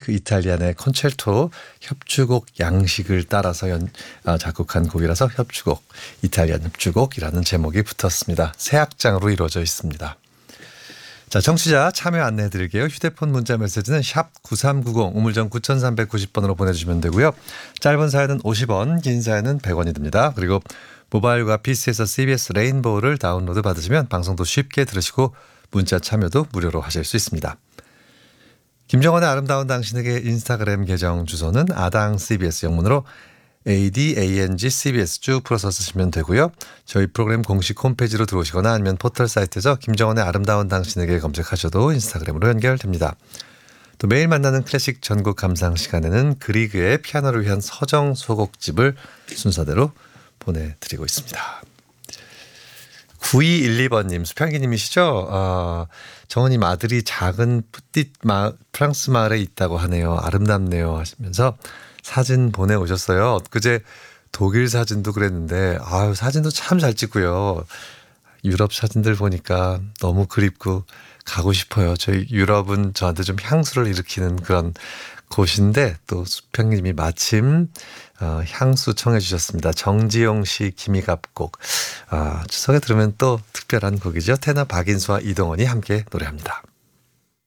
그 이탈리안의 콘체르토 협주곡 양식을 따라서 작곡한 곡이라서 협주곡, 이탈리안 협주곡이라는 제목이 붙었습니다. 새 악장으로 이루어져 있습니다. 자, 청취자 참여 안내해 드릴게요. 휴대폰 문자 메시지는 샵 9390 우물정 9390번으로 보내주시면 되고요. 짧은 사연은 50원, 긴 사연은 100원이 듭니다. 그리고 모바일과 PC에서 CBS 레인보우를 다운로드 받으시면 방송도 쉽게 들으시고 문자 참여도 무료로 하실 수 있습니다. 김정원의 아름다운 당신에게 인스타그램 계정 주소는 아당 CBS 영문으로 ADANG CBS 쭉 풀어서 쓰시면 되고요. 저희 프로그램 공식 홈페이지로 들어오시거나 아니면 포털 사이트에서 김정원의 아름다운 당신에게 검색하셔도 인스타그램으로 연결됩니다. 또 매일 만나는 클래식 전곡 감상 시간에는 그리그의 피아노를 위한 서정 소곡집을 순서대로 보내드리고 있습니다. 9212번님, 수평기님이시죠? 정원님 아들이 작은 푸띠 프랑스 마을에 있다고 하네요. 아름답네요 하시면서 사진 보내오셨어요. 엊그제 독일 사진도 그랬는데 사진도 참 잘 찍고요. 유럽 사진들 보니까 너무 그립고 가고 싶어요. 저희 유럽은 저한테 좀 향수를 일으키는 그런 곳인데 또 수평님이 마침 향수 청해 주셨습니다. 정지용 씨 기미갑곡. 추석에 들으면 또 특별한 곡이죠. 테너 박인수와 이동원이 함께 노래합니다.